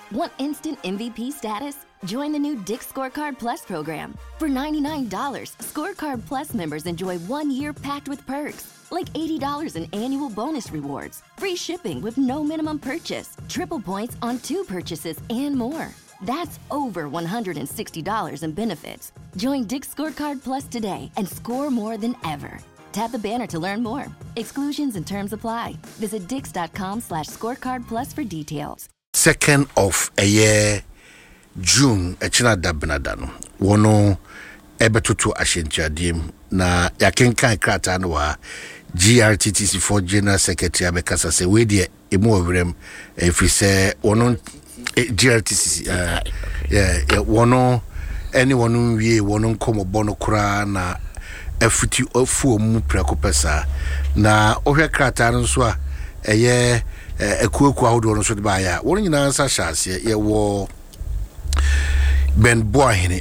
Want instant MVP status? Join the new Dick's Scorecard Plus program. For $99, Scorecard Plus members enjoy 1 year packed with perks, like $80 in annual bonus rewards, free shipping with no minimum purchase, triple points on 2 purchases, and more. That's over $160 in benefits. Join Dick's Scorecard Plus today and score more than ever. Tap the banner to learn more. Exclusions and terms apply. Visit dix.com/scorecard plus for details. 2nd of a year, June, a china dabnadano. Wono ebetutu ashinchadim na yakenkan krata wa GRTTC for General Secretary Abekasa se we de emu obrem if say wono GRTC wono anyone wie wono komo bono kura na afuti ofu mu preko pesa na ohwe krata no so a eye ekueku ahodo no so de ba ya wono nyina nsa hyase ye wo Ben Boahene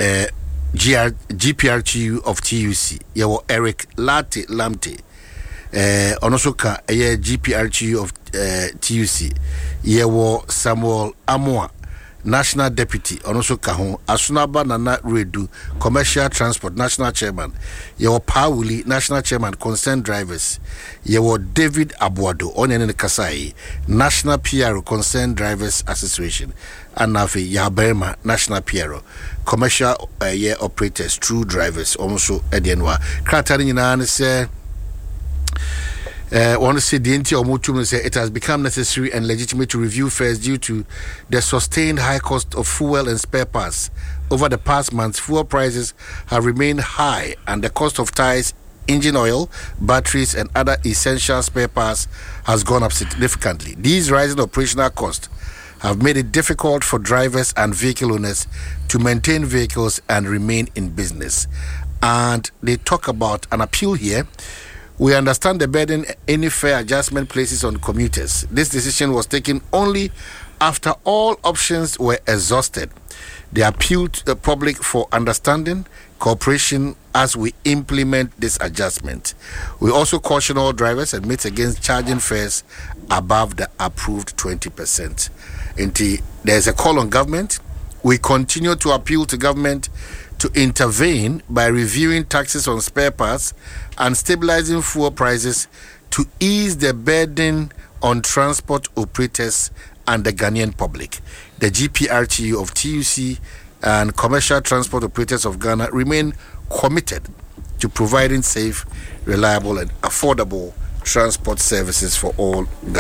GPRTU of TUC ye wo Eric Lamte onosoka eye GPRTU of TUC ye wo Samuel Amoa National Deputy onosoka ho Asunaba Nana Redu Commercial Transport National Chairman ye wo Pauli National Chairman Concerned Drivers ye wo David Abuado onene Kasai National PRO Concerned Drivers Association Anafi Yaberma National PRO Commercial Year Operators True Drivers also Edienwa Kratani nyina say want to say the NT Omutum say it has become necessary and legitimate to review fares due to the sustained high cost of fuel and spare parts. Over the past months, fuel prices have remained high and the cost of tires, engine oil, batteries and other essential spare parts has gone up significantly. These rising operational costs have made it difficult for drivers and vehicle owners to maintain vehicles and remain in business. And they talk about an appeal here. We understand the burden any fare adjustment places on commuters. This decision was taken only after all options were exhausted. They appeal to the public for understanding, cooperation as we implement this adjustment. We also caution all drivers and admit against charging fares above the approved 20%. Until there's a call on government, we continue to appeal to government to intervene by reviewing taxes on spare parts and stabilizing fuel prices to ease the burden on transport operators and the Ghanaian public. The GPRTU of TUC and Commercial Transport Operators of Ghana remain committed to providing safe, reliable and affordable transport services for all